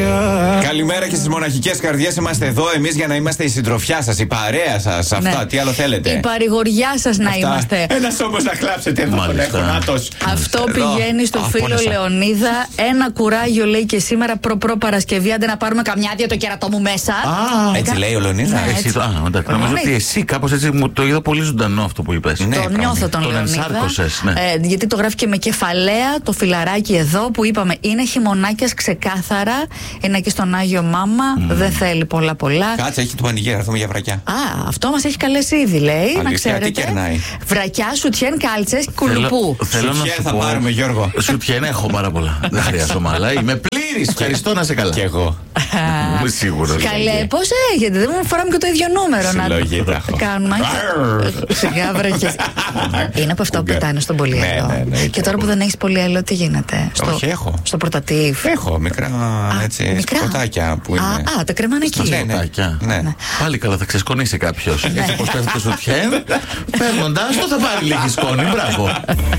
Καλημέρα και στις μοναχικές καρδιές. Είμαστε εδώ εμείς για να είμαστε η συντροφιά σας, η παρέα σας. Αυτά, τι άλλο θέλετε. Η παρηγοριά σας να είμαστε. Ένας όμως να κλάψετε εδώ. Αυτό πηγαίνει στο φίλο Λεωνίδα. Ένα κουράγιο λέει και σήμερα προ Παρασκευή. Άντε να πάρουμε καμιά άδεια το κερατό μου μέσα. Έτσι λέει ο Λεωνίδα. Νομίζω ότι εσύ κάπως έτσι μου το είδα πολύ ζωντανό αυτό που είπες. Το νιώθω τον Λεωνίδα. Γιατί το γράφει και με κεφαλαία το φιλαράκι εδώ που είπαμε είναι χειμωνάκιας ξεκάθαρα. Είναι και στον Άγιο Μάμα. Δεν θέλει πολλά. Κάτσε, έχει του πανηγύρι, έρθουμε για βρακιά. Αυτό μας έχει καλέσει ήδη, λέει. Αλήθεια, να ξέρετε. Τι κερνάει. Βρακιά, σουτιέν, κάλτσες, κουλουπού. Σουτιέν θα πάρουμε, Γιώργο. Σουτιέν έχω πάρα πολλά. Δεν χρειάζομαι άλλα. Είμαι πλήρης. Ευχαριστώ, να σε καλά. Κι εγώ. Είμαι σίγουρος. Καλέ, πώς έχετε. Δεν μου φοράμε και το ίδιο νούμερο. Συλλογή τα έχω. Κάνουμε. Σιγά βρακιά. Είναι από αυτά που πετάνε στον πολυέλαιο. Και τώρα που δεν έχεις πολυέλαιο, τι γίνεται. Όχι, έχω. Στο πορτατίφ. Έχω μικρά σποτάκια που είναι. Τα κρεμάνε εκεί. Ναι. Πάλι καλά, θα ξεσκονίσει κάποιος. Έτσι πως πέφτει το σουτιέν, παίρνοντας το θα πάρει λίγη σκόνη. Μπράβο.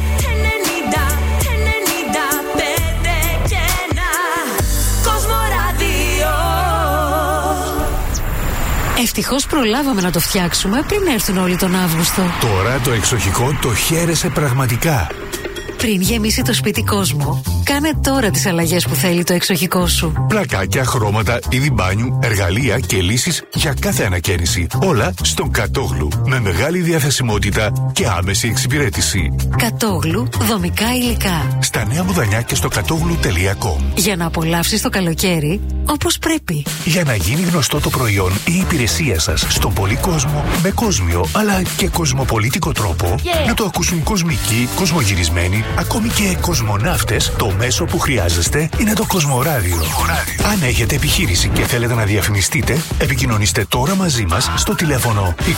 Ευτυχώς προλάβαμε να το φτιάξουμε πριν έρθουν όλοι τον Αύγουστο. Τώρα το εξοχικό το χαίρεσαι πραγματικά. Πριν γεμίσει το σπίτι κόσμο, κάνε τώρα τις αλλαγές που θέλει το εξοχικό σου. Πλακάκια, χρώματα, είδη μπάνιου, εργαλεία και λύσεις για κάθε ανακαίνιση. Όλα στον Κατόγλου. Με μεγάλη διαθεσιμότητα και άμεση εξυπηρέτηση. Κατόγλου, δομικά υλικά. Στα Νέα Μουδανιά και στο κατόγλου.com. Για να απολαύσεις το καλοκαίρι όπως πρέπει. Για να γίνει γνωστό το προϊόν ή η υπηρεσία σας στον πολύ κόσμο με κόσμιο αλλά και κοσμοπολίτικο τρόπο, να το ακούσουν κοσμικοί, κοσμογυρισμένοι, ακόμη και κοσμοναύτες, το μέσο που χρειάζεστε είναι το Κοσμοράδιο. Αν έχετε επιχείρηση και θέλετε να διαφημιστείτε, επικοινωνήστε τώρα μαζί μας στο τηλέφωνο 2373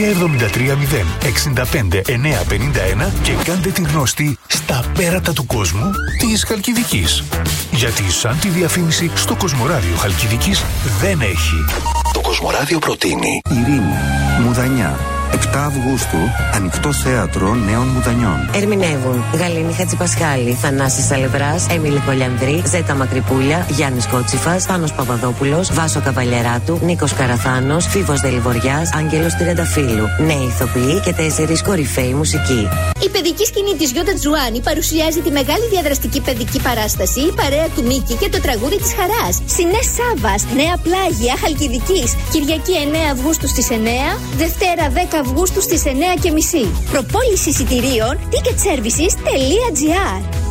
065 951 και κάντε την γνωστή στα πέρατα του κόσμου της Χαλκιδικής. Γιατί σαν τη διαφήμιση στο Κοσμοράδιο Χαλκιδικής δεν έχει. Το Κοσμοράδιο προτείνει Ειρήνη, Μουδανιά. 7 Αυγούστου, ανοιχτό θέατρο Νέων Μουδανιών. Ερμηνεύουν Γαλήνη Χατζηπασχάλη, Θανάσης Αλευράς, Έμιλη Κολιανδρή, Ζέτα Μακρυπούλια, Γιάννης Κότσιφας, Πάνος Παπαδόπουλος, Βάσο Καβαλιεράτου, Νίκος Καραθάνος, Φίβος Δελιβοριάς, Άγγελος Τριανταφύλου. Νέοι ηθοποιοί και 4 κορυφαίοι μουσικοί. Η παιδική σκηνή της Γιώτα Τζουάνι παρουσιάζει τη μεγάλη διαδραστική παιδική παράσταση Η παρέα του Μίκη και το τραγούδι της Χαράς. Συνές Σάββας, Νέα Πλάγια, Χαλκιδικής. Κυριακή 9 Αυγούστου στις 9, Δευτέρα 10 Αυγούστου στις 9:30. Προπόληση εισιτηρίων ticketservices.gr.